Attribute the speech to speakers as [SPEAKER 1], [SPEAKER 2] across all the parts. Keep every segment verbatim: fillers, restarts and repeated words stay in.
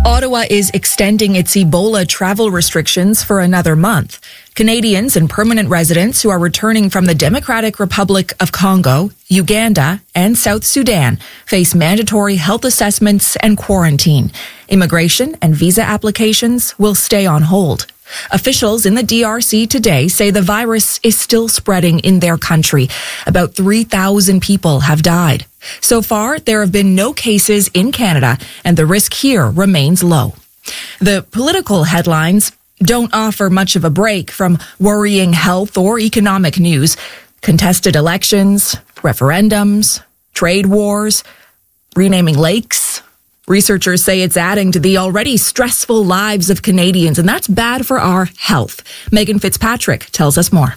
[SPEAKER 1] Ottawa is extending its Ebola travel restrictions for another month. Canadians and permanent residents who are returning from the Democratic Republic of Congo, Uganda, and South Sudan face mandatory health assessments and quarantine. Immigration and visa applications will stay on hold. Officials in the D R C today say the virus is still spreading in their country. About three thousand people have died. So far, there have been no cases in Canada, and the risk here remains low. The political headlines don't offer much of a break from worrying health or economic news. Contested elections, referendums, trade wars, renaming lakes. Researchers say it's adding to the already stressful lives of Canadians, and that's bad for our health. Megan Fitzpatrick tells us more.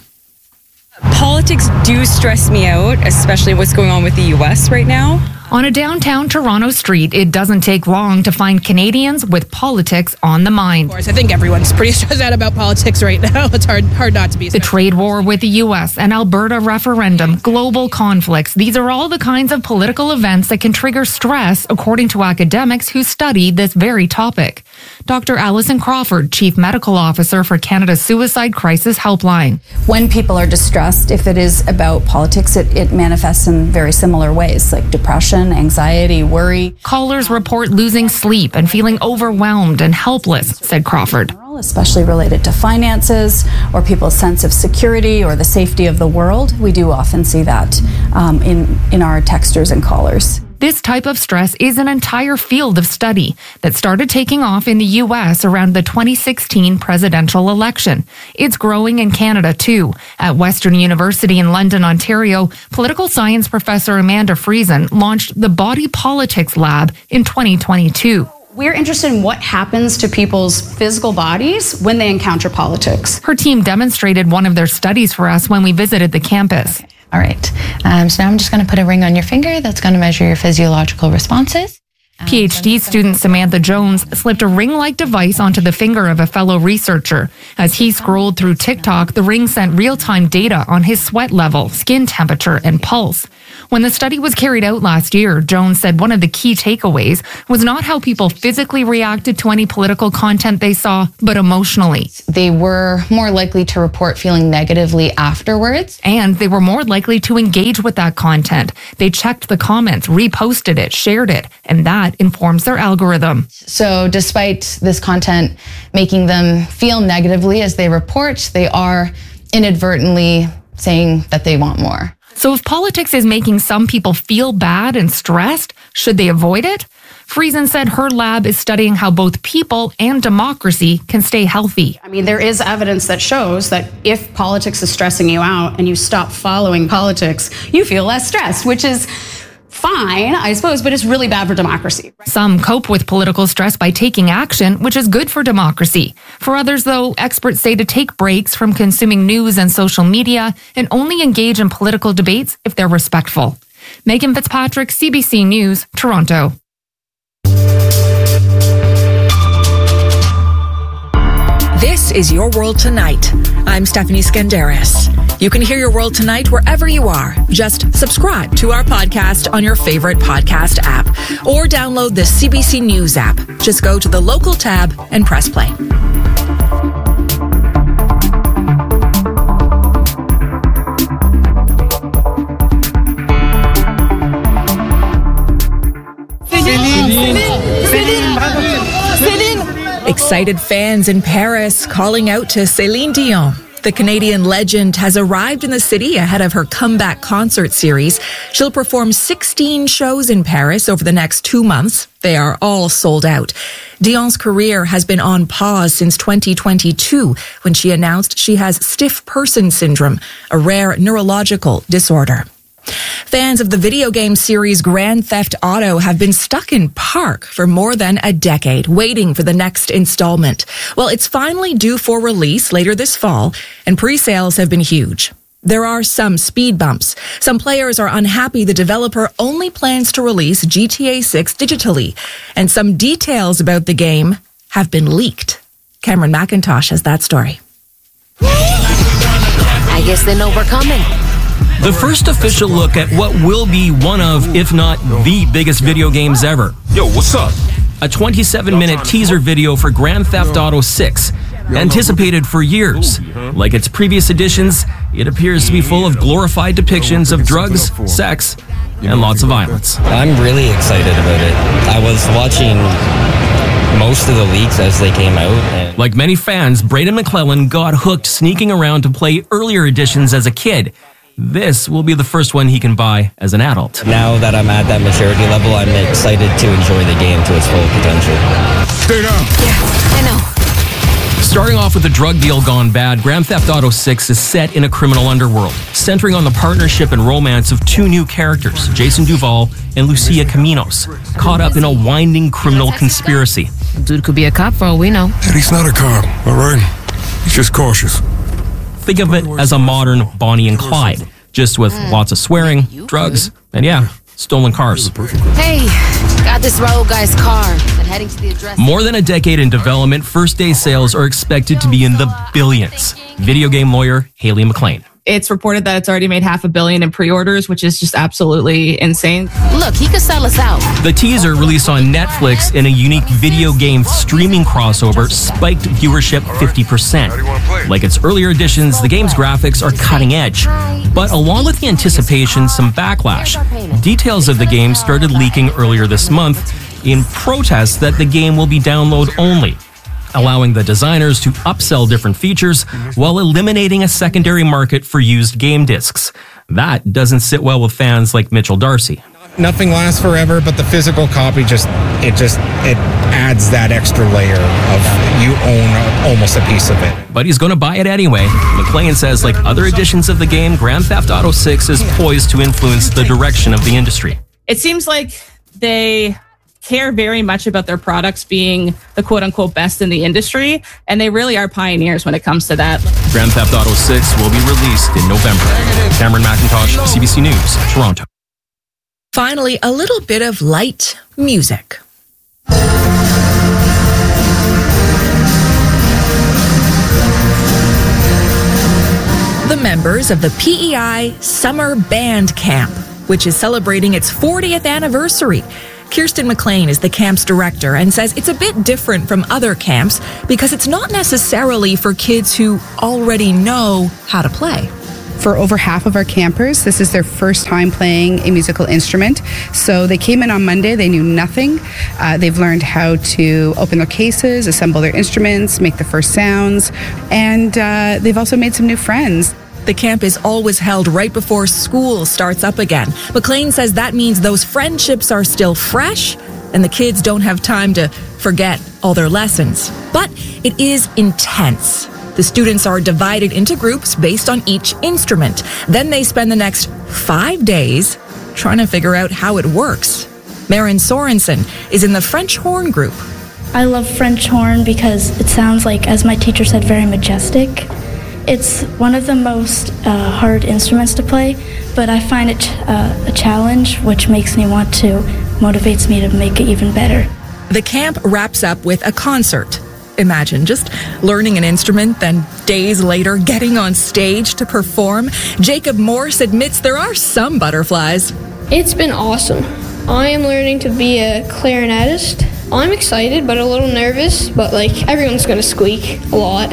[SPEAKER 2] Politics do stress me out, especially what's going on with the U S right now.
[SPEAKER 3] On a downtown Toronto street, it doesn't take long to find Canadians with politics on the mind.
[SPEAKER 4] Of course, I think everyone's pretty stressed out about politics right now. It's hard hard not to be.
[SPEAKER 3] The trade war with the U S, an Alberta referendum, global conflicts. These are all the kinds of political events that can trigger stress, according to academics who study this very topic. Doctor Alison Crawford, Chief Medical Officer for Canada's Suicide Crisis Helpline.
[SPEAKER 5] When people are distressed, if it is about politics, it, it manifests in very similar ways, like depression, anxiety, worry.
[SPEAKER 3] Callers report losing sleep and feeling overwhelmed and helpless, said Crawford.
[SPEAKER 5] Especially related to finances or people's sense of security or the safety of the world. We do often see that um, in, in our texters and callers.
[SPEAKER 3] This type of stress is an entire field of study that started taking off in the U S around the twenty sixteen presidential election. It's growing in Canada too. At Western University in London, Ontario, political science professor Amanda Friesen launched the Body Politics Lab in twenty twenty-two.
[SPEAKER 6] We're interested in what happens to people's physical bodies when they encounter politics.
[SPEAKER 3] Her team demonstrated one of their studies for us when we visited the campus.
[SPEAKER 7] Okay. All right. Um, so now I'm just going to put a ring on your finger that's going to measure your physiological responses.
[SPEAKER 3] PhD student Samantha Jones slipped a ring-like device onto the finger of a fellow researcher. As he scrolled through TikTok, the ring sent real-time data on his sweat level, skin temperature, and pulse. When the study was carried out last year, Jones said one of the key takeaways was not how people physically reacted to any political content they saw, but emotionally.
[SPEAKER 7] They were more likely to report feeling negatively afterwards.
[SPEAKER 3] And they were more likely to engage with that content. They checked the comments, reposted it, shared it, and that informs their algorithm.
[SPEAKER 7] So despite this content making them feel negatively as they report, they are inadvertently saying that they want more.
[SPEAKER 3] So if politics is making some people feel bad and stressed, should they avoid it? Friesen said her lab is studying how both people and democracy can stay healthy.
[SPEAKER 6] I mean, there is evidence that shows that if politics is stressing you out and you stop following politics, you feel less stressed, which is fine, I suppose, but it's really bad for democracy.
[SPEAKER 3] Some cope with political stress by taking action, which is good for democracy. For others, though, experts say to take breaks from consuming news and social media and only engage in political debates if they're respectful. Megan Fitzpatrick, C B C News, Toronto.
[SPEAKER 1] This is Your World Tonight. I'm Stephanie Skandaris. You can hear Your World Tonight wherever you are. Just subscribe to our podcast on your favorite podcast app or download the C B C News app. Just go to the local tab and press play. Excited fans in Paris calling out to Celine Dion. The Canadian legend has arrived in the city ahead of her comeback concert series. She'll perform sixteen shows in Paris over the next two months. They are all sold out. Dion's career has been on pause since twenty twenty-two when she announced she has stiff person syndrome, a rare neurological disorder. Fans of the video game series Grand Theft Auto have been stuck in park for more than a decade, waiting for the next installment. Well, it's finally due for release later this fall, and pre-sales have been huge. There are some speed bumps. Some players are unhappy the developer only plans to release G T A six digitally, and some details about the game have been leaked. Cameron McIntosh has that story.
[SPEAKER 8] I guess they know we're coming.
[SPEAKER 9] The first official look at what will be one of, if not the biggest video games ever.
[SPEAKER 10] Yo, what's up?
[SPEAKER 9] a twenty-seven minute teaser video for Grand Theft Auto six, anticipated for years. Like its previous editions, it appears to be full of glorified depictions of drugs, sex, and lots of violence.
[SPEAKER 8] I'm really excited about it. I was watching most of the leaks as they came out. And
[SPEAKER 9] like many fans, Braden McClellan got hooked sneaking around to play earlier editions as a kid. This will be the first one he can buy as an adult.
[SPEAKER 8] Now that I'm at that maturity level, I'm excited to enjoy the game to its full potential.
[SPEAKER 10] Stay down.
[SPEAKER 11] Yeah, I know.
[SPEAKER 9] Starting off with a drug deal gone bad, Grand Theft Auto six is set in a criminal underworld, centering on the partnership and romance of two new characters, Jason Duval and Lucia Caminos, caught up in a winding criminal conspiracy.
[SPEAKER 11] Dude could be a cop for all we know.
[SPEAKER 10] And he's not a cop, all right? He's just cautious.
[SPEAKER 9] Think of it as a modern Bonnie and Clyde, just with lots of swearing, drugs, and yeah, stolen cars.
[SPEAKER 11] Hey, got this road guy's car and heading to the address.
[SPEAKER 9] More than a decade in development, first day sales are expected to be in the billions. Video game lawyer Haley McLean.
[SPEAKER 12] It's reported that it's already made half a billion in pre-orders, which is just absolutely insane.
[SPEAKER 11] Look, he could sell us out.
[SPEAKER 9] The teaser, released on Netflix in a unique video game streaming crossover, spiked viewership fifty percent. Like its earlier editions, the game's graphics are cutting edge. But along with the anticipation, some backlash. Details of the game started leaking earlier this month in protest that the game will be download only, allowing the designers to upsell different features while eliminating a secondary market for used game discs. That doesn't sit well with fans like Mitchell Darcy.
[SPEAKER 13] Nothing lasts forever, but the physical copy just, it just, it adds that extra layer of you own almost a piece of it.
[SPEAKER 9] But he's going to buy it anyway. McLean says, like other editions of the game, Grand Theft Auto six is poised to influence the direction of the industry.
[SPEAKER 12] It seems like they care very much about their products being the quote-unquote best in the industry, and they really are pioneers when it comes to that.
[SPEAKER 9] Grand Theft Auto six will be released in November. Cameron McIntosh, C B C News, Toronto.
[SPEAKER 1] Finally, a little bit of light music. The members of the P E I Summer Band Camp, which is celebrating its fortieth anniversary. Kirsten McLean is the camp's director and says it's a bit different from other camps because it's not necessarily for kids who already know how to play.
[SPEAKER 14] For over half of our campers, this is their first time playing a musical instrument. So they came in on Monday, they knew nothing. Uh, they've learned how to open their cases, assemble their instruments, make the first sounds, and uh, they've also made some new friends.
[SPEAKER 1] The camp is always held right before school starts up again. McLean says that means those friendships are still fresh and the kids don't have time to forget all their lessons. But it is intense. The students are divided into groups based on each instrument. Then they spend the next five days trying to figure out how it works. Marin Sorensen is in the French horn group.
[SPEAKER 15] I love French horn because it sounds like, as my teacher said, very majestic. It's one of the most uh, hard instruments to play, but I find it uh, a challenge, which makes me want to, motivates me to make it even better.
[SPEAKER 1] The camp wraps up with a concert. Imagine just learning an instrument, then days later getting on stage to perform. Jacob Morse admits there are some butterflies.
[SPEAKER 16] It's been awesome. I am learning to be a clarinetist. I'm excited, but a little nervous, but like everyone's gonna squeak a lot.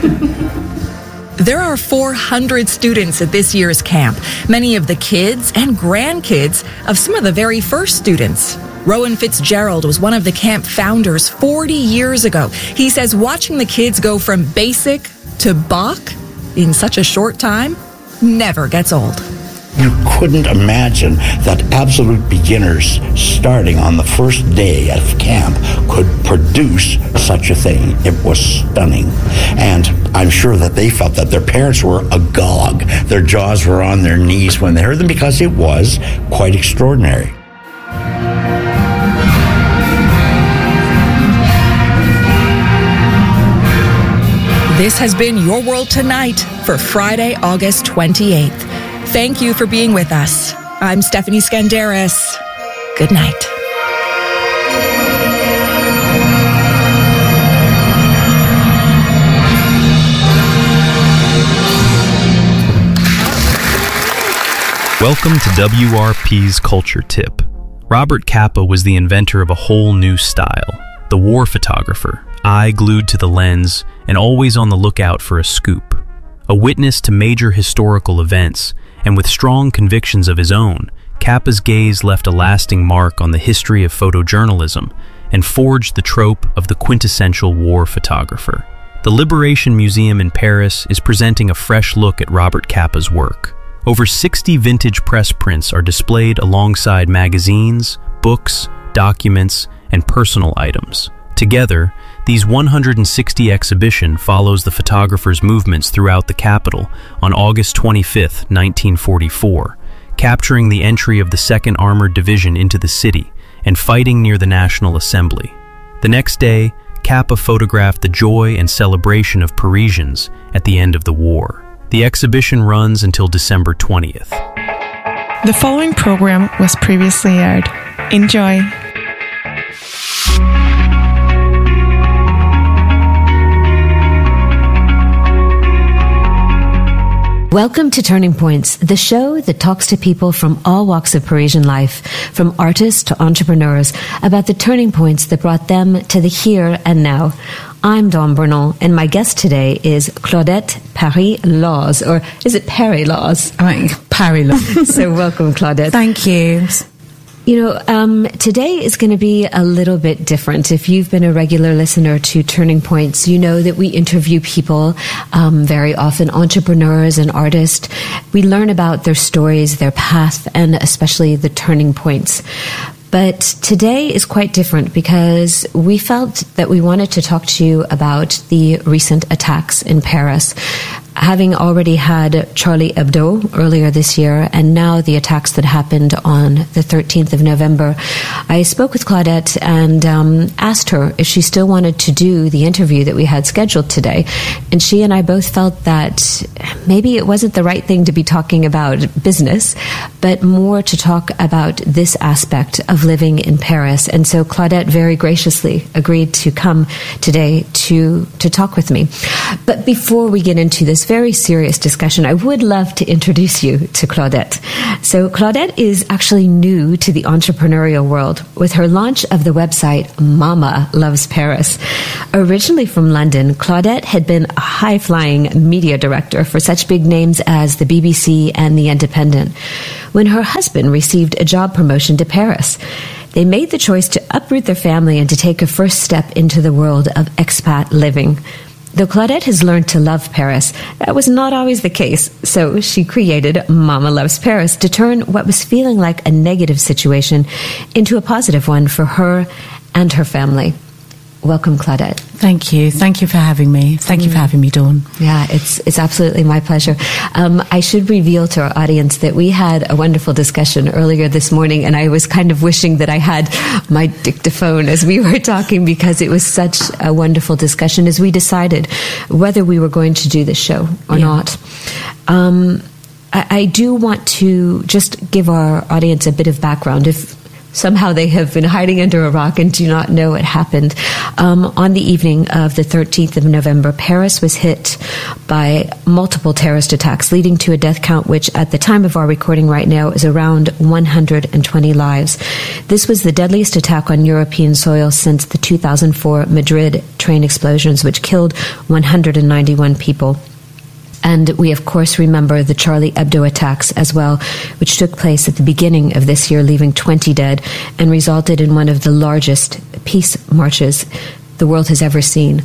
[SPEAKER 1] There are four hundred students at this year's camp, many of the kids and grandkids of some of the very first students. Rowan Fitzgerald was one of the camp founders forty years ago. He says watching the kids go from basic to Bach in such a short time never gets old.
[SPEAKER 17] You couldn't imagine that absolute beginners starting on the first day of camp could produce such a thing. It was stunning. And I'm sure that they felt that their parents were agog. Their jaws were on their knees when they heard them because it was quite extraordinary.
[SPEAKER 1] This has been Your World Tonight for Friday, August twenty-eighth. Thank you for being with us. I'm Stephanie Skandaris. Good night.
[SPEAKER 18] Welcome to W R P's Culture Tip. Robert Capa was the inventor of a whole new style. the war photographer, eye glued to the lens and always on the lookout for a scoop. A witness to major historical events, and with strong convictions of his own, Capa's gaze left a lasting mark on the history of photojournalism and forged the trope of the quintessential war photographer. The Liberation Museum in Paris is presenting a fresh look at Robert Capa's work. Over sixty vintage press prints are displayed alongside magazines, books, documents, and personal items. Together, these one hundred sixty exhibition follows the photographer's movements throughout the capital on August twenty-fifth, nineteen forty-four, capturing the entry of the second Armored Division into the city and fighting near the National Assembly. The next day, Capa photographed the joy and celebration of Parisians at the end of the war. The exhibition runs until December twentieth.
[SPEAKER 19] The following program was previously aired. Enjoy.
[SPEAKER 20] Welcome to Turning Points, the show that talks to people from all walks of Parisian life, from artists to entrepreneurs, about the turning points that brought them to the here and now. I'm Dawn Bernal, and my guest today is Claudette Paris-Laws, or is it Paris-Laws?
[SPEAKER 21] I mean, Paris-Laws.
[SPEAKER 20] So welcome, Claudette.
[SPEAKER 21] Thank you.
[SPEAKER 20] You know, um, today is going to be a little bit different. If you've been a regular listener to Turning Points, you know that we interview people, um, very often entrepreneurs and artists. We learn about their stories, their path, and especially the turning points. But today is quite different because we felt that we wanted to talk to you about the recent attacks in Paris. Having already had Charlie Hebdo earlier this year, and now the attacks that happened on the thirteenth of November, I spoke with Claudette and um, asked her if she still wanted to do the interview that we had scheduled today. And she and I both felt that maybe it wasn't the right thing to be talking about business, but more to talk about this aspect of living in Paris. And so Claudette very graciously agreed to come today to, to talk with me. But before we get into this very serious discussion, I would love to introduce you to Claudette. So Claudette is actually new to the entrepreneurial world with her launch of the website Mama Loves Paris. Originally from London, Claudette had been a high-flying media director for such big names as the B B C and The Independent. When her husband received a job promotion to Paris, they made the choice to uproot their family and to take a first step into the world of expat living. Though Claudette has learned to love Paris, that was not always the case. So she created Mama Loves Paris to turn what was feeling like a negative situation into a positive one for her and her family. Welcome, Claudette.
[SPEAKER 21] Thank you. Thank you for having me. Thank you for having me, Dawn.
[SPEAKER 20] Yeah, it's it's absolutely my pleasure. Um, I should reveal to our audience that we had a wonderful discussion earlier this morning, and I was kind of wishing that I had my dictaphone as we were talking, because it was such a wonderful discussion as we decided whether we were going to do this show or yeah. not. Um, I, I do want to just give our audience a bit of background. If somehow they have been hiding under a rock and do not know what happened. Um, on the evening of the thirteenth of November, Paris was hit by multiple terrorist attacks, leading to a death count which, at the time of our recording right now, is around one hundred twenty lives. This was the deadliest attack on European soil since the two thousand four Madrid train explosions, which killed one hundred ninety-one people. And we, of course, remember the Charlie Hebdo attacks as well, which took place at the beginning of this year, leaving twenty dead, and resulted in one of the largest peace marches the world has ever seen.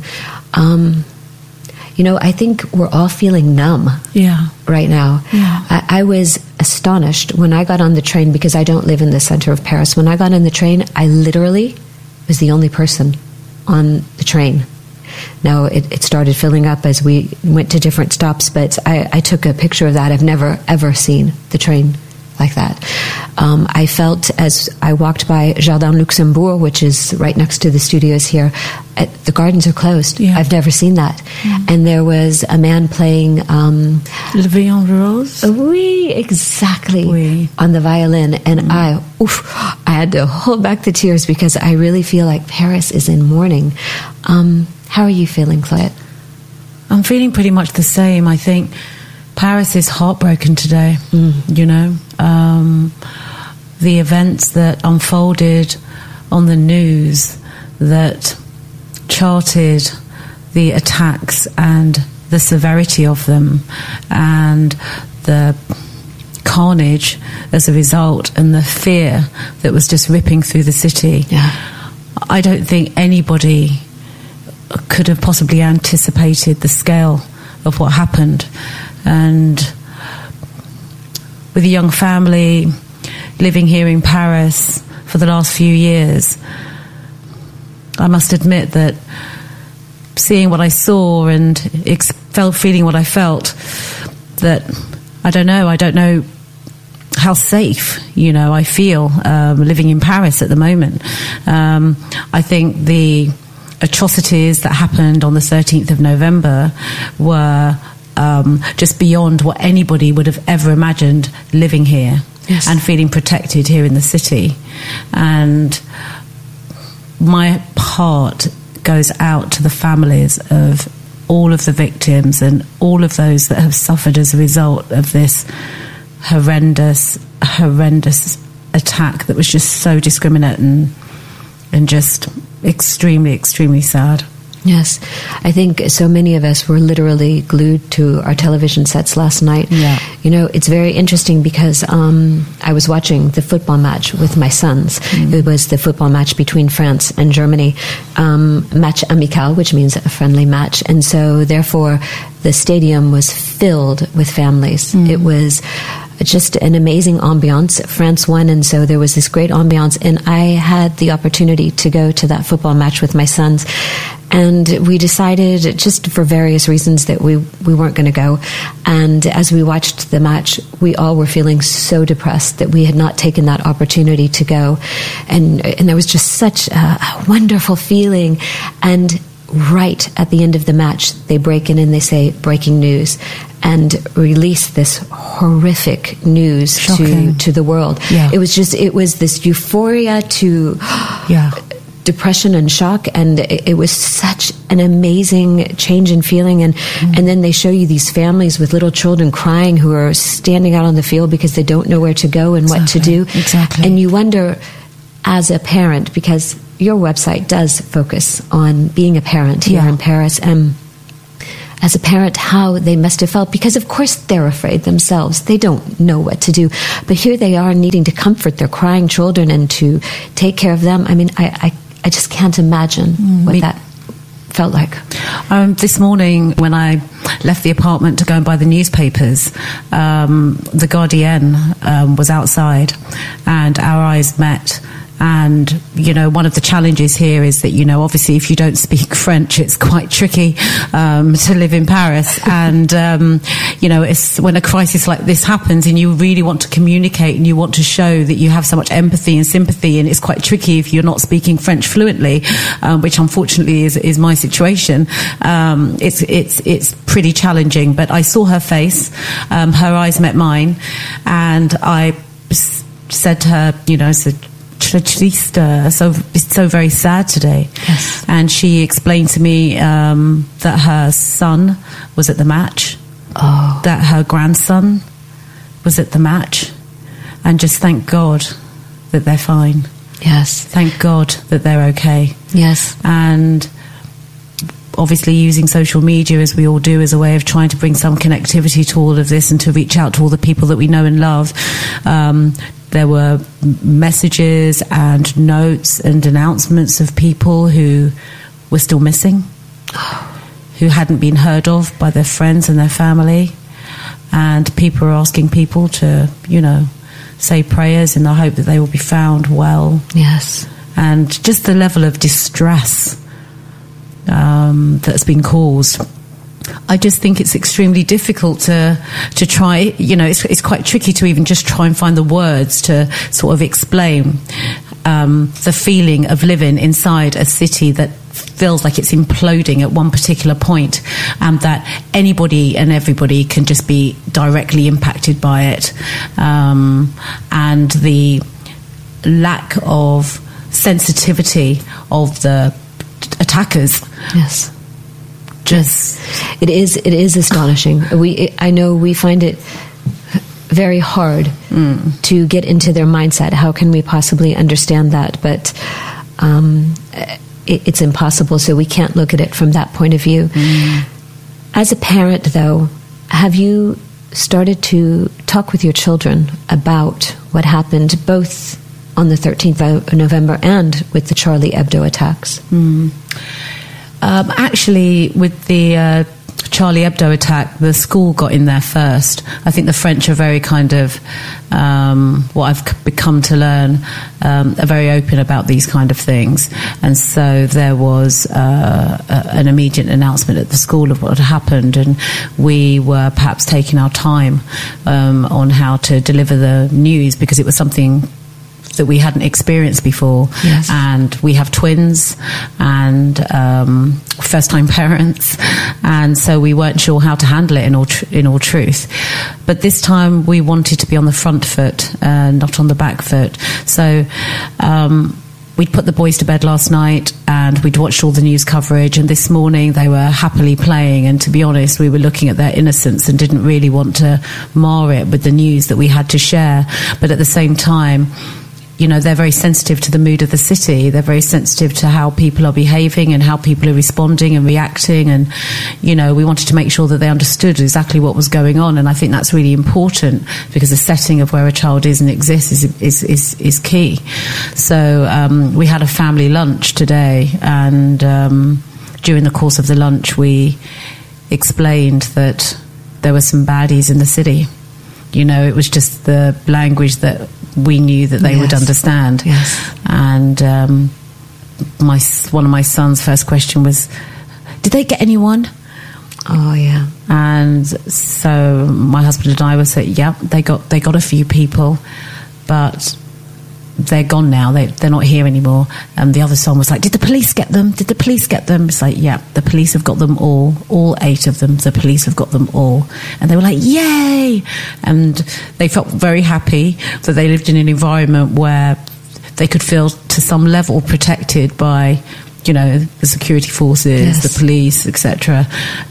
[SPEAKER 20] Um, you know, I think we're all feeling numb
[SPEAKER 21] yeah.
[SPEAKER 20] right now.
[SPEAKER 21] Yeah.
[SPEAKER 20] I, I was astonished when I got on the train, because I don't live in the center of Paris. When I got on the train, I literally was the only person on the train. Now, it, it started filling up as we went to different stops, but I, I took a picture of that. I've never, ever seen the train like that. Um, I felt as I walked by Jardin Luxembourg, which is right next to the studios here, uh, the gardens are closed. Yeah. I've never seen that. Mm. And there was a man playing... Um,
[SPEAKER 21] Le Veillon Rose?
[SPEAKER 20] Oui, exactly.
[SPEAKER 21] Oui.
[SPEAKER 20] On the violin. And mm. I, oof, I had to hold back the tears, because I really feel like Paris is in mourning. Um, how are you feeling, Claudette?
[SPEAKER 21] I'm feeling pretty much the same. I think Paris is heartbroken today, mm. you know. Um, the events that unfolded on the news that charted the attacks and the severity of them and the carnage as a result and the fear that was just ripping through the city.
[SPEAKER 20] Yeah.
[SPEAKER 21] I don't think anybody could have possibly anticipated the scale of what happened. And with a young family living here in Paris for the last few years, I must admit that seeing what I saw and ex- felt, feeling what I felt, that I don't know, I don't know how safe, you know, I feel um, living in Paris at the moment. Um, I think the atrocities that happened on the thirteenth of November were um, just beyond what anybody would have ever imagined living here. Yes. And feeling protected here in the city. And my heart goes out to the families of all of the victims and all of those that have suffered as a result of this horrendous, horrendous attack that was just so discriminate and, and just extremely, extremely sad.
[SPEAKER 20] Yes. I think so many of us were literally glued to our television sets last night.
[SPEAKER 21] Yeah.
[SPEAKER 20] You know, it's very interesting because um, I was watching the football match with my sons. Mm. It was the football match between France and Germany, um, match amical, which means a friendly match. And so, therefore, the stadium was filled with families. Mm. It was just an amazing ambiance. France won, and so there was this great ambiance. And I had the opportunity to go to that football match with my sons. And we decided, just for various reasons, that we, we weren't going to go. And as we watched the match, we all were feeling so depressed that we had not taken that opportunity to go. And, and there was just such a wonderful feeling. And right at the end of the match, they break in and they say, breaking news, and release this horrific news to, to the world.
[SPEAKER 21] Yeah.
[SPEAKER 20] It was just, it was this euphoria to...
[SPEAKER 21] yeah.
[SPEAKER 20] depression and shock, and it, it was such an amazing change in feeling. And mm. and then they show you these families with little children crying who are standing out on the field because they don't know where to go and exactly. what to do.
[SPEAKER 21] Exactly.
[SPEAKER 20] And you wonder, as a parent, because your website does focus on being a parent here
[SPEAKER 21] yeah.
[SPEAKER 20] in Paris, and as a parent, how they must have felt, because of course they're afraid themselves. They don't know what to do. But here they are needing to comfort their crying children and to take care of them. I mean, I, I, I just can't imagine mm, what me- that felt like.
[SPEAKER 21] Um, this morning, when I left the apartment to go and buy the newspapers, um, the Guardian um, was outside, and our eyes met. And, you know, one of the challenges here is that, you know, obviously if you don't speak French, it's quite tricky um, to live in Paris. And, um, you know, it's when a crisis like this happens and you really want to communicate and you want to show that you have so much empathy and sympathy, and it's quite tricky if you're not speaking French fluently, um, which unfortunately is, is my situation. Um, it's, it's, it's pretty challenging. But I saw her face, um, her eyes met mine, and I s- said to her, you know, said, triste, so it's so very sad today.
[SPEAKER 20] Yes.
[SPEAKER 21] And she explained to me um, that her son was at the match,
[SPEAKER 20] oh.
[SPEAKER 21] that her grandson was at the match, and just thank God that they're fine.
[SPEAKER 20] Yes.
[SPEAKER 21] Thank God that they're okay.
[SPEAKER 20] Yes.
[SPEAKER 21] And obviously using social media, as we all do, as a way of trying to bring some connectivity to all of this and to reach out to all the people that we know and love. Um, there were messages and notes and announcements of people who were still missing, who hadn't been heard of by their friends and their family. And people are asking people to, you know, say prayers in the hope that they will be found well.
[SPEAKER 20] Yes.
[SPEAKER 21] And just the level of distress um, that's been caused. I just think it's extremely difficult to to try, you know, it's, it's quite tricky to even just try and find the words to sort of explain um, the feeling of living inside a city that feels like it's imploding at one particular point, and that anybody and everybody can just be directly impacted by it. Um, and the lack of sensitivity of the attackers.
[SPEAKER 20] Yes.
[SPEAKER 21] Just
[SPEAKER 20] it is it is astonishing. We it, I know we find it very hard mm. to get into their mindset. How can we possibly understand that? But um, it, it's impossible, so we can't look at it from that point of view. Mm. As a parent, though, have you started to talk with your children about what happened both on the thirteenth of November and with the Charlie Hebdo attacks?
[SPEAKER 21] Mm. Um, actually, with the uh, Charlie Hebdo attack, the school got in there first. I think the French are very kind of, um, what I've become to learn, um, are very open about these kind of things. And so there was uh, a, an immediate announcement at the school of what had happened, and we were perhaps taking our time um, on how to deliver the news, because it was something that we hadn't experienced before.
[SPEAKER 20] Yes.
[SPEAKER 21] And we have twins and um, first-time parents, and so we weren't sure how to handle it in all tr- in all truth. But this time we wanted to be on the front foot, uh, not on the back foot. So um, we'd put the boys to bed last night and we'd watched all the news coverage, and this morning they were happily playing, and to be honest, we were looking at their innocence and didn't really want to mar it with the news that we had to share. But at the same time, you know, they're very sensitive to the mood of the city. They're very sensitive to how people are behaving and how people are responding and reacting. And, you know, we wanted to make sure that they understood exactly what was going on. And I think that's really important, because the setting of where a child is and exists is is is, is key. So um, we had a family lunch today, and um, during the course of the lunch we explained that there were some baddies in the city. You know, it was just the language that we knew that they yes. would understand.
[SPEAKER 20] Yes.
[SPEAKER 21] And um, my one of my son's first question was, did they get anyone?
[SPEAKER 20] Oh, yeah.
[SPEAKER 21] And so my husband and I were saying, yeah, they got they got a few people, but they're gone now. They, they're not here anymore. And the other son was like, did the police get them? Did the police get them? It's like, yeah, the police have got them all. All eight of them, the police have got them all. And they were like, yay! And they felt very happy that they lived in an environment where they could feel to some level protected by, you know, the security forces, yes. the police, et cetera,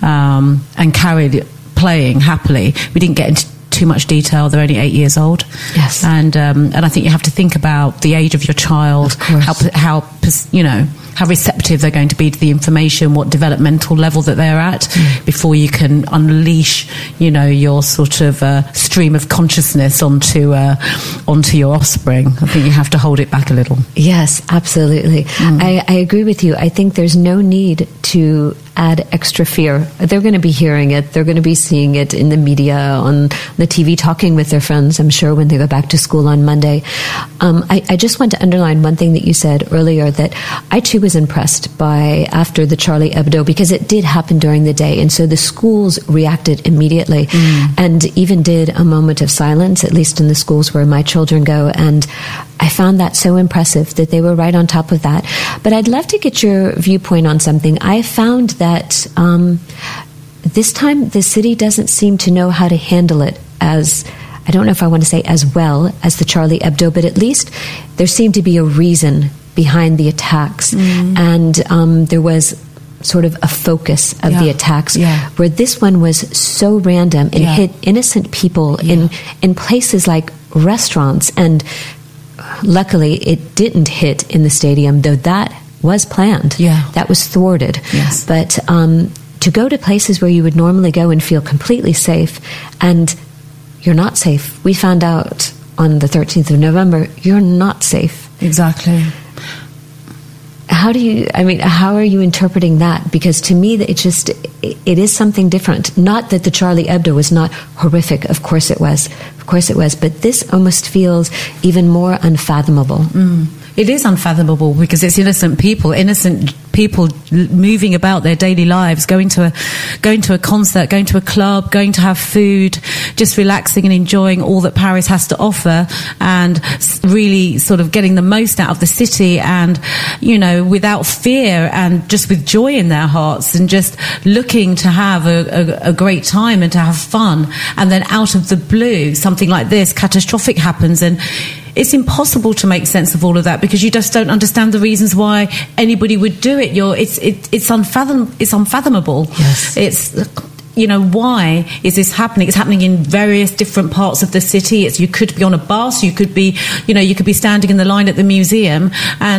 [SPEAKER 21] um, and carried playing happily. We didn't get into too much detail. They're only eight years old.
[SPEAKER 20] Yes.
[SPEAKER 21] And um, and I think you have to think about the age of your child, how how you know how receptive they're going to be to the information, what developmental level that they're at, mm. before you can unleash, you know, your sort of uh, stream of consciousness onto uh, onto your offspring. I think you have to hold it back a little.
[SPEAKER 20] Yes, absolutely. Mm. I, I agree with you. I think there's no need to add extra fear. They're going to be hearing it. They're going to be seeing it in the media, on the T V, talking with their friends, I'm sure, when they go back to school on Monday. Um, I, I just want to underline one thing that you said earlier, that I too was impressed by after the Charlie Hebdo, because it did happen during the day. And so the schools reacted immediately mm. and even did a moment of silence, at least in the schools where my children go. And I found that so impressive that they were right on top of that. But I'd love to get your viewpoint on something. I found that um, this time the city doesn't seem to know how to handle it as, I don't know if I want to say as well as the Charlie Hebdo, but at least there seemed to be a reason behind the attacks. Mm. And um, there was sort of a focus of
[SPEAKER 21] yeah.
[SPEAKER 20] the attacks,
[SPEAKER 21] yeah.
[SPEAKER 20] where this one was so random and
[SPEAKER 21] yeah.
[SPEAKER 20] hit innocent people
[SPEAKER 21] yeah.
[SPEAKER 20] in, in places like restaurants. And luckily it didn't hit in the stadium, though that was planned.
[SPEAKER 21] Yeah.
[SPEAKER 20] That was thwarted.
[SPEAKER 21] Yes.
[SPEAKER 20] But um, to go to places where you would normally go and feel completely safe, and you're not safe. We found out on the thirteenth of November, you're not safe.
[SPEAKER 21] Exactly.
[SPEAKER 20] How do you, I mean, how are you interpreting that? Because to me, it just, it is something different. Not that the Charlie Hebdo was not horrific. Of course it was. Of course it was. But this almost feels even more unfathomable.
[SPEAKER 21] Mm. It is unfathomable, because it's innocent people, innocent people moving about their daily lives, going to a going to a concert, going to a club, going to have food, just relaxing and enjoying all that Paris has to offer, and really sort of getting the most out of the city, and, you know, without fear and just with joy in their hearts, and just looking to have a, a, a great time and to have fun. And then out of the blue, something like this catastrophic happens, and it's impossible to make sense of all of that, because you just don't understand the reasons why anybody would do it. You're, it's it, it's unfathom, it's unfathomable.
[SPEAKER 20] Yes.
[SPEAKER 21] It's, you know, why is this happening? It's happening in various different parts of the city. It's, you could be on a bus, you could be, you know, you could be standing in the line at the museum, and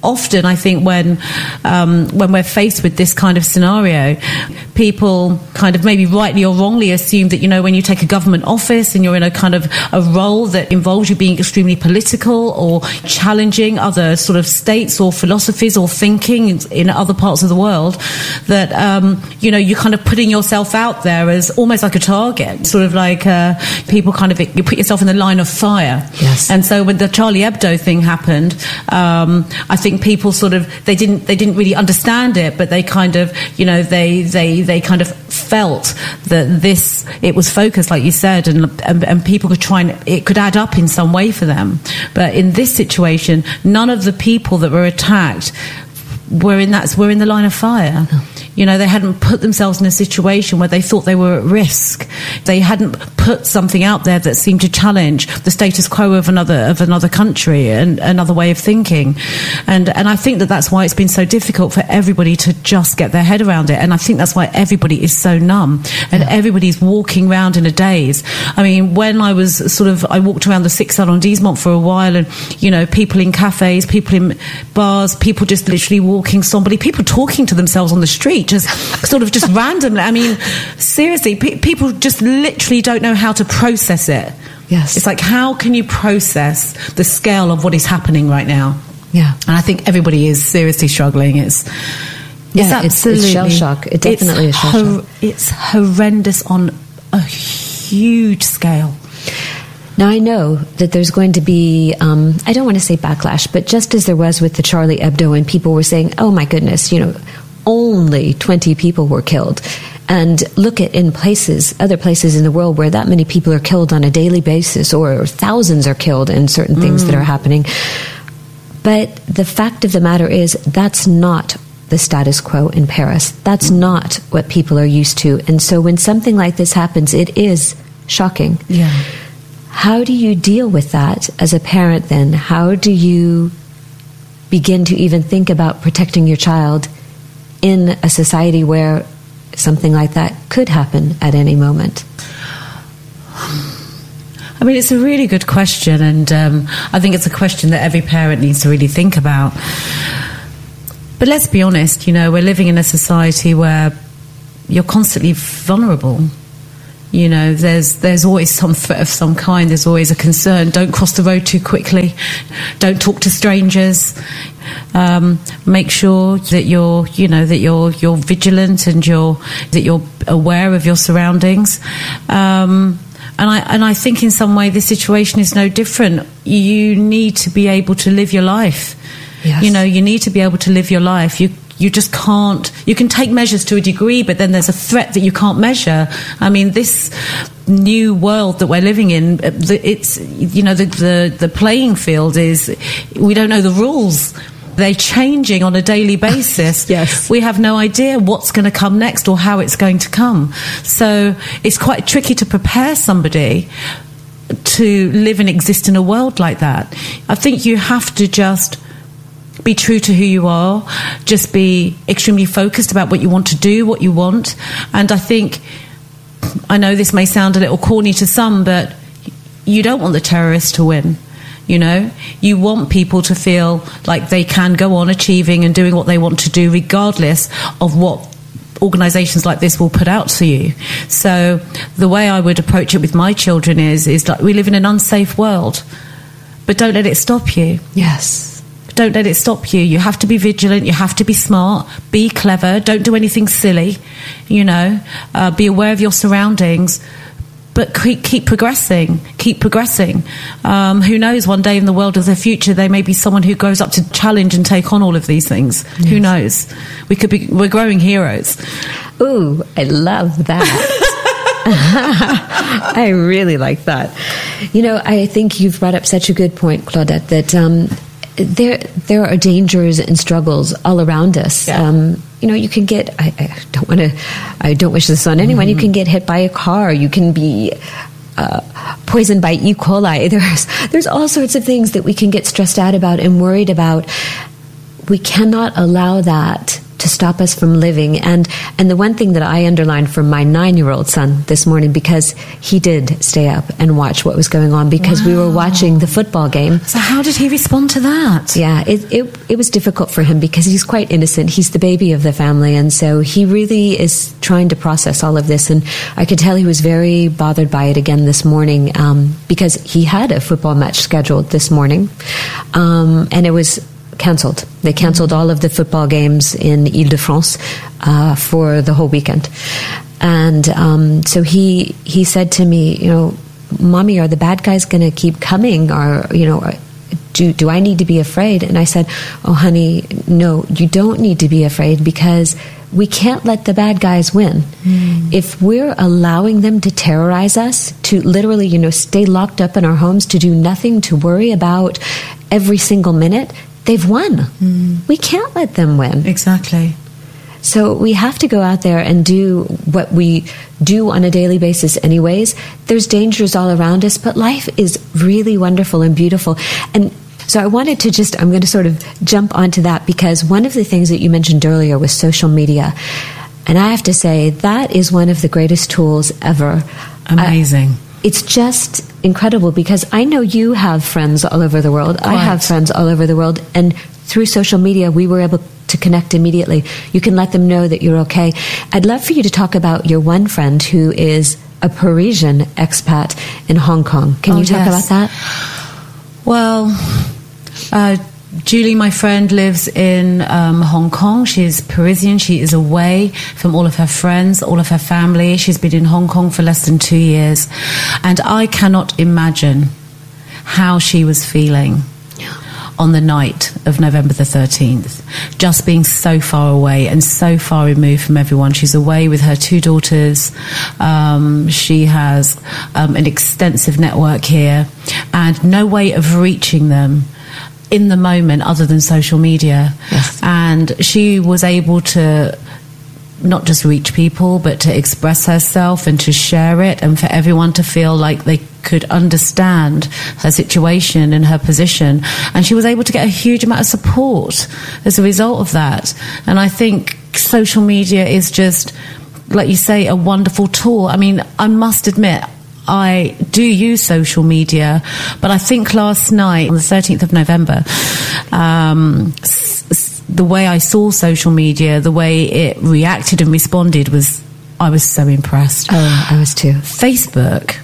[SPEAKER 21] often I think when um, when we're faced with this kind of scenario, people kind of maybe rightly or wrongly assume that, you know, when you take a government office and you're in a kind of a role that involves you being extremely political or challenging other sort of states or philosophies or thinking in, in other parts of the world, that um, you know, you're kind of putting yourself out there as almost like a target, sort of like uh, people kind of, you put yourself in the line of fire.
[SPEAKER 20] Yes.
[SPEAKER 21] And so when the Charlie Hebdo thing happened, um, I think people sort of, they didn't they didn't really understand it, but they kind of, you know, they they they kind of felt that this, it was focused, like you said, and and, and people could try and it could add up in some way for them. But in this situation, none of the people that were attacked were in that were in the line of fire. No. You know, they hadn't put themselves in a situation where they thought they were at risk. They hadn't put something out there that seemed to challenge the status quo of another of another country and another way of thinking. And and I think that that's why it's been so difficult for everybody to just get their head around it. And I think that's why everybody is so numb and yeah. everybody's walking around in a daze. I mean, when I was sort of, I walked around the six arrondissement for a while, and, you know, people in cafes, people in bars, people just literally walking somberly, people talking to themselves on the street, just sort of just randomly. I mean, seriously, pe- people just literally don't know how to process it.
[SPEAKER 20] Yes.
[SPEAKER 21] It's like, how can you process the scale of what is happening right now?
[SPEAKER 20] Yeah.
[SPEAKER 21] And I think everybody is seriously struggling. It's
[SPEAKER 20] yeah, it's, it's, it's shell shock. It definitely is shell hor- shock.
[SPEAKER 21] It's horrendous on a huge scale.
[SPEAKER 20] Now, I know that there's going to be, um, I don't want to say backlash, but just as there was with the Charlie Hebdo, and people were saying, oh my goodness, you know, only twenty people were killed. And look at in places, other places in the world where that many people are killed on a daily basis, or thousands are killed in certain things mm. that are happening. But the fact of the matter is, that's not the status quo in Paris. That's mm. not what people are used to. And so when something like this happens, it is shocking.
[SPEAKER 21] Yeah.
[SPEAKER 20] How do you deal with that as a parent then? How do you begin to even think about protecting your child in a society where something like that could happen at any moment?
[SPEAKER 21] I mean, it's a really good question, and um, I think it's a question that every parent needs to really think about. But let's be honest, you know, we're living in a society where you're constantly vulnerable. You know, there's there's always some threat of some kind. There's always a concern. Don't cross the road too quickly. Don't talk to strangers. Um, make sure that you're, you know, that you're you're vigilant and you're that you're aware of your surroundings. Um, and I and I think in some way this situation is no different. You need to be able to live your life.
[SPEAKER 20] Yes.
[SPEAKER 21] You know, you need to be able to live your life. You. You just can't, you can take measures to a degree, but then there's a threat that you can't measure. I mean, this new world that we're living in, it's, you know, the, the, the playing field is, we don't know the rules. They're changing on a daily basis.
[SPEAKER 20] Yes.
[SPEAKER 21] We have no idea what's going to come next or how it's going to come. So it's quite tricky to prepare somebody to live and exist in a world like that. I think you have to just be true to who you are, just be extremely focused about what you want to do, what you want. And I think, I know this may sound a little corny to some, but you don't want the terrorists to win. You know, you want people to feel like they can go on achieving and doing what they want to do, regardless of what organisations like this will put out to you. So the way I would approach it with my children is, is like, we live in an unsafe world, but don't let it stop you.
[SPEAKER 20] Yes.
[SPEAKER 21] Don't let it stop you. You have to be vigilant. You have to be smart. Be clever. Don't do anything silly. You know, uh, be aware of your surroundings. But keep, keep progressing. Keep progressing. Um, who knows? One day in the world of the future, there may be someone who grows up to challenge and take on all of these things. Yes. Who knows? We could be. We're growing heroes.
[SPEAKER 20] Ooh, I love that. I really like that. You know, I think you've brought up such a good point, Claudette, that um, there there are dangers and struggles all around us.
[SPEAKER 21] Yeah.
[SPEAKER 20] Um, you know, you can get, I, I don't want to, I don't wish this on anyone, mm-hmm. You can get hit by a car, you can be uh, poisoned by E. coli. There's, there's all sorts of things that we can get stressed out about and worried about. We cannot allow that to stop us from living. And and the one thing that I underlined for my nine-year-old son this morning, because he did stay up and watch what was going on, because wow. we were watching the football game.
[SPEAKER 21] So how did he respond to that?
[SPEAKER 20] Yeah, it, it it was difficult for him because he's quite innocent. He's the baby of the family, and so he really is trying to process all of this. And I could tell he was very bothered by it again this morning, um, because he had a football match scheduled this morning, um, and it was cancelled. They cancelled all of the football games in Ile-de-France uh, for the whole weekend. And um, so he he said to me, you know, Mommy, are the bad guys going to keep coming? Or, you know, do do I need to be afraid? And I said, oh, honey, no, you don't need to be afraid, because we can't let the bad guys win. Mm. If we're allowing them to terrorize us, to literally, you know, stay locked up in our homes, to do nothing, to worry about every single minute, they've won. Mm. We can't let them win.
[SPEAKER 21] Exactly.
[SPEAKER 20] So we have to go out there and do what we do on a daily basis anyways. There's dangers all around us, but life is really wonderful and beautiful. And so I wanted to just, I'm going to sort of jump onto that, because one of the things that you mentioned earlier was social media. And I have to say, that is one of the greatest tools ever.
[SPEAKER 21] Amazing.
[SPEAKER 20] Uh, it's just incredible, because I know you have friends all over the world.
[SPEAKER 21] Quite.
[SPEAKER 20] I have friends all over the world. And through social media, we were able to connect immediately. You can let them know that you're okay. I'd love for you to talk about your one friend who is a Parisian expat in Hong Kong. Can
[SPEAKER 21] oh,
[SPEAKER 20] you talk
[SPEAKER 21] yes.
[SPEAKER 20] about that?
[SPEAKER 21] Well, uh, Julie, my friend, lives in um, Hong Kong. She's Parisian. She is away from all of her friends, all of her family. She's been in Hong Kong for less than two years. And I cannot imagine how she was feeling on the night of November the thirteenth, just being so far away and so far removed from everyone. She's away with her two daughters. Um, she has um, an extensive network here and no way of reaching them in the moment other than social media.
[SPEAKER 20] Yes.
[SPEAKER 21] And she was able to not just reach people, but to express herself and to share it, and for everyone to feel like they could understand her situation and her position. And she was able to get a huge amount of support as a result of that. And I think social media is just, like you say, a wonderful tool. I mean, I must admit, I do use social media, but I think last night, on the thirteenth of November, um, s- s- the way I saw social media, the way it reacted and responded was, I was so impressed.
[SPEAKER 20] Oh, I was too.
[SPEAKER 21] Facebook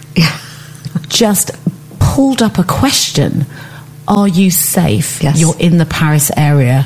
[SPEAKER 21] just pulled up a question. Are you safe?
[SPEAKER 20] Yes.
[SPEAKER 21] You're in the Paris area.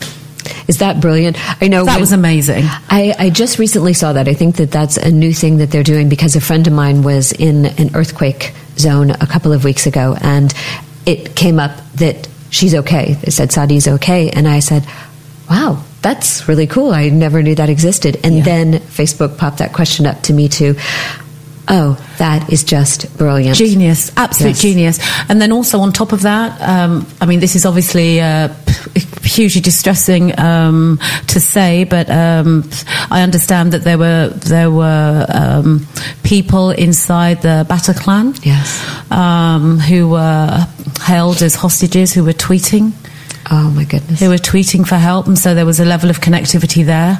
[SPEAKER 20] Is that brilliant? I know
[SPEAKER 21] that was amazing.
[SPEAKER 20] I, I just recently saw that. I think that that's a new thing that they're doing, because a friend of mine was in an earthquake zone a couple of weeks ago, and it came up that she's okay. It said Sadi's okay, and I said, wow, that's really cool. I never knew that existed. And yeah. then Facebook popped that question up to me too. Oh, that is just brilliant.
[SPEAKER 21] Genius, absolute yes. genius. And then also on top of that, um, I mean, this is obviously uh, hugely distressing um, to say, but um, I understand that there were there were um, people inside the Bataclan,
[SPEAKER 20] yes,
[SPEAKER 21] um, who were held as hostages, who were tweeting.
[SPEAKER 20] Oh my goodness!
[SPEAKER 21] Who were tweeting for help, and so there was a level of connectivity there.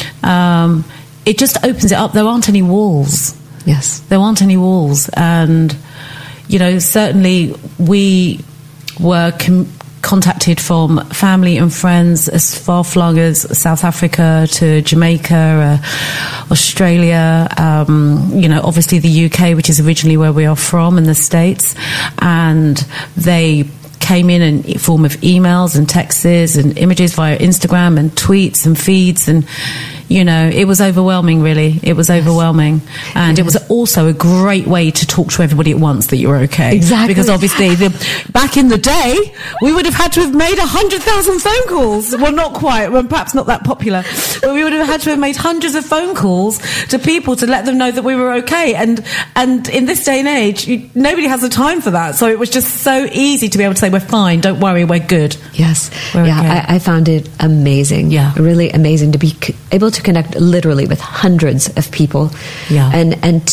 [SPEAKER 21] Um, it just opens it up. There aren't any walls.
[SPEAKER 20] Yes.
[SPEAKER 21] There aren't any walls. And, you know, certainly we were com- contacted from family and friends as far-flung as South Africa to Jamaica, uh, Australia, um, you know, obviously the U K, which is originally where we are from, and the States. And they came in in form of emails and texts and images via Instagram and tweets and feeds, and you know, it was overwhelming, really. It was yes. overwhelming. And yes. it was also a great way to talk to everybody at once that you were okay.
[SPEAKER 20] Exactly.
[SPEAKER 21] Because obviously, the, back in the day, we would have had to have made one hundred thousand phone calls. Well, not quite. Well, perhaps not that popular. But we would have had to have made hundreds of phone calls to people to let them know that we were okay. And and in this day and age, you, nobody has the time for that. So it was just so easy to be able to say, we're fine, don't worry, we're good.
[SPEAKER 20] Yes.
[SPEAKER 21] We're
[SPEAKER 20] yeah,
[SPEAKER 21] okay.
[SPEAKER 20] I, I found it amazing.
[SPEAKER 21] Yeah.
[SPEAKER 20] Really amazing to be c- able to connect literally with hundreds of people,
[SPEAKER 21] yeah.
[SPEAKER 20] and and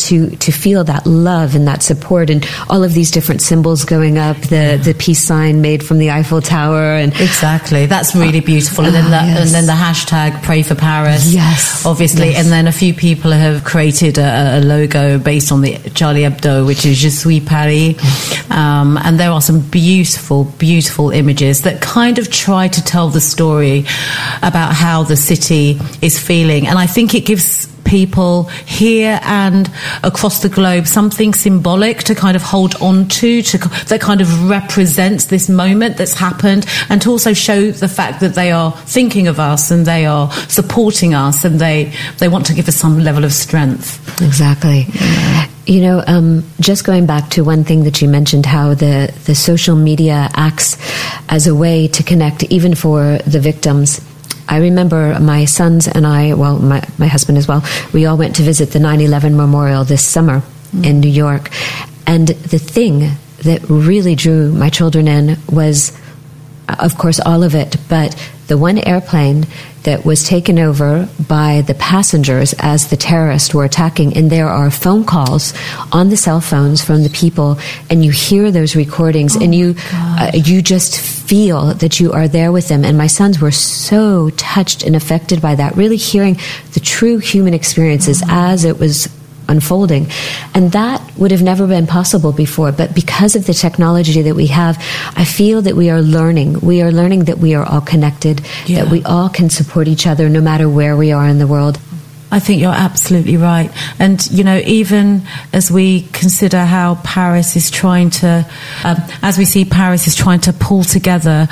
[SPEAKER 20] to to feel that love and that support, and all of these different symbols going up, the yeah. the peace sign made from the Eiffel Tower, and
[SPEAKER 21] exactly, that's really beautiful. And then
[SPEAKER 20] oh,
[SPEAKER 21] the,
[SPEAKER 20] yes.
[SPEAKER 21] and then the hashtag Pray for Paris,
[SPEAKER 20] yes,
[SPEAKER 21] obviously,
[SPEAKER 20] yes.
[SPEAKER 21] and then a few people have created a, a logo based on the Charlie Hebdo, which is Je suis Paris, um, and there are some beautiful, beautiful images that kind of try to tell the story about how the city is feeling, and I think it gives people here and across the globe something symbolic to kind of hold on to, to that kind of represents this moment that's happened, and to also show the fact that they are thinking of us and they are supporting us, and they they want to give us some level of strength.
[SPEAKER 20] Exactly. Yeah. You know, um, just going back to one thing that you mentioned, how the, the social media acts as a way to connect even for the victims. I remember my sons and I, well, my, my husband as well, we all went to visit the nine eleven Memorial this summer mm. in New York. And the thing that really drew my children in was, of course, all of it, but the one airplane that was taken over by the passengers as the terrorists were attacking, and there are phone calls on the cell phones from the people, and you hear those recordings, oh and you uh, you just feel that you are there with them. And my sons were so touched and affected by that, really hearing the true human experiences mm-hmm. as it was unfolding. And that would have never been possible before. But because of the technology that we have, I feel that we are learning. We are learning that we are all connected, yeah. that we all can support each other no matter where we are in the world.
[SPEAKER 21] I think you're absolutely right. And, you know, even as we consider how Paris is trying to, um, as we see Paris is trying to pull together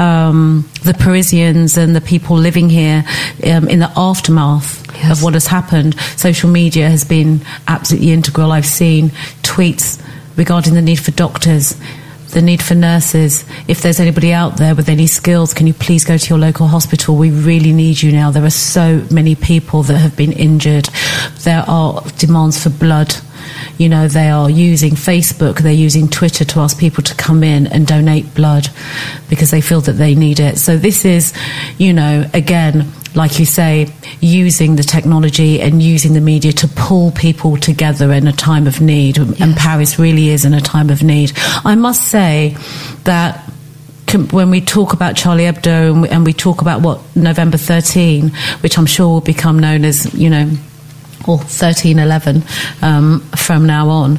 [SPEAKER 21] um, the Parisians and the people living here um, in the aftermath yes. of what has happened, social media has been absolutely integral. I've seen tweets regarding the need for doctors, the need for nurses. If there's anybody out there with any skills, can you please go to your local hospital? We really need you now. There are so many people that have been injured. There are demands for blood. You know, they are using Facebook, they're using Twitter to ask people to come in and donate blood because they feel that they need it. So this is, you know, again, like you say, using the technology and using the media to pull people together in a time of need. Yes. And Paris really is in a time of need. I must say that when we talk about Charlie Hebdo and we, and we talk about what November thirteenth, which I'm sure will become known as, you know, or thirteen eleven um, from now on,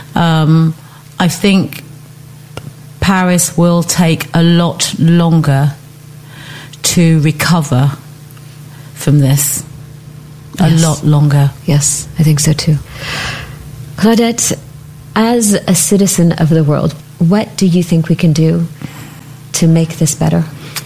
[SPEAKER 21] um, I think Paris will take a lot longer to recover from this. A
[SPEAKER 20] yes.
[SPEAKER 21] lot longer.
[SPEAKER 20] Yes, I think so too. Claudette, as a citizen of the world, what do you think we can do to make this better?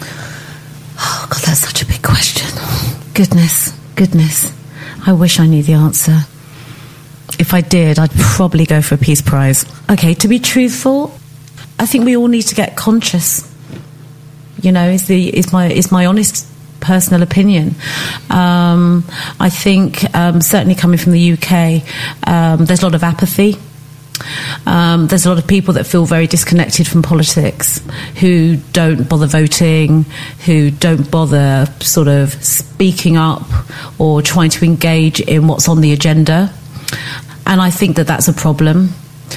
[SPEAKER 21] Oh, God, that's such a big question. Goodness, goodness. I wish I knew the answer. If I did, I'd probably go for a Peace Prize. Okay, to be truthful, I think we all need to get conscious. You know, is the is my is my honest personal opinion. Um, I think um, certainly coming from the U K, um, there's a lot of apathy. Um, there's a lot of people that feel very disconnected from politics, who don't bother voting, who don't bother sort of speaking up or trying to engage in what's on the agenda. And I think that that's a problem.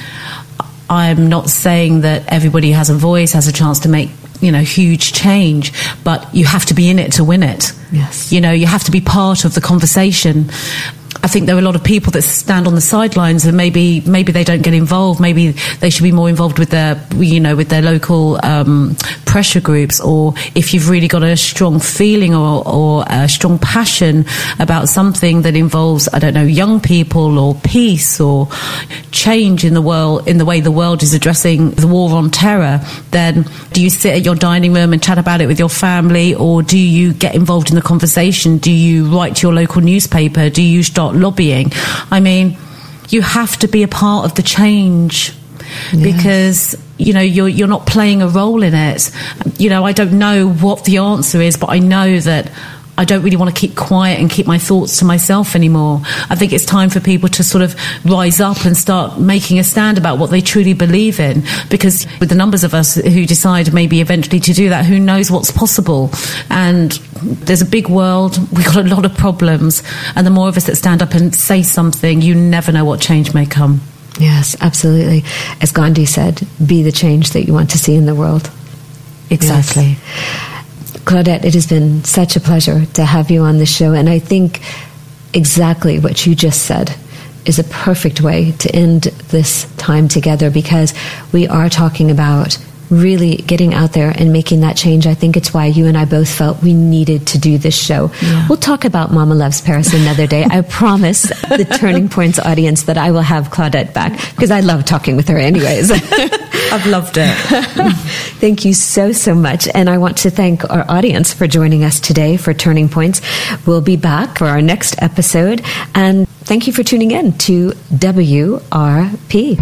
[SPEAKER 21] I'm not saying that everybody has a voice, has a chance to make, you know, huge change, but you have to be in it to win it.
[SPEAKER 20] Yes.
[SPEAKER 21] You know, you have to be part of the conversation. I think there are a lot of people that stand on the sidelines and maybe maybe they don't get involved. Maybe they should be more involved with their, you know, with their local um, pressure groups. Or if you've really got a strong feeling or, or a strong passion about something that involves, I don't know, young people or peace or change in the world, in the way the world is addressing the war on terror, then do you sit at your dining room and chat about it with your family, or do you get involved in the conversation? Do you write to your local newspaper? Do you start lobbying? I mean, you have to be a part of the change. Yes. Because, you know, you're you're not playing a role in it. You know, I don't know what the answer is, but I know that I don't really want to keep quiet and keep my thoughts to myself anymore. I think it's time for people to sort of rise up and start making a stand about what they truly believe in, because with the numbers of us who decide maybe eventually to do that, who knows what's possible. And there's a big world, we've got a lot of problems, and the more of us that stand up and say something, you never know what change may come.
[SPEAKER 20] Yes, absolutely. As Gandhi said, be the change that you want to see in the world.
[SPEAKER 21] Exactly.
[SPEAKER 20] Yes. Claudette, it has been such a pleasure to have you on the show, and I think exactly what you just said is a perfect way to end this time together, because we are talking about really getting out there and making that change. I think it's why you and I both felt we needed to do this show. Yeah. We'll talk about Mama Loves Paris another day. I promise the Turning Points audience that I will have Claudette back, because I love talking with her anyways.
[SPEAKER 21] I've loved it.
[SPEAKER 20] Thank you so, so much. And I want to thank our audience for joining us today for Turning Points. We'll be back for our next episode. And thank you for tuning in to W R P.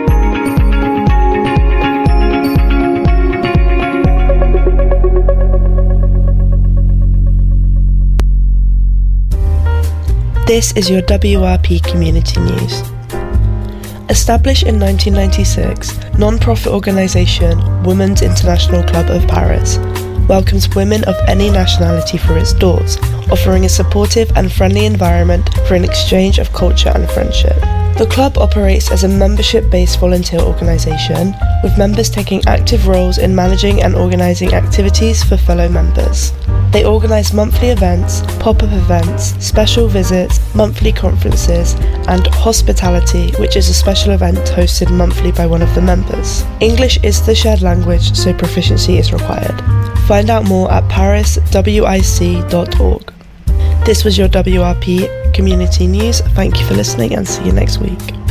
[SPEAKER 2] This is your W R P Community News. Established in nineteen ninety-six, non-profit organisation Women's International Club of Paris welcomes women of any nationality through its doors, offering a supportive and friendly environment for an exchange of culture and friendship. The club operates as a membership-based volunteer organisation, with members taking active roles in managing and organising activities for fellow members. They organise monthly events, pop-up events, special visits, monthly conferences, and hospitality, which is a special event hosted monthly by one of the members. English is the shared language, so proficiency is required. Find out more at paris wic dot org. This was your W R P Community News. Thank you for listening, and see you next week.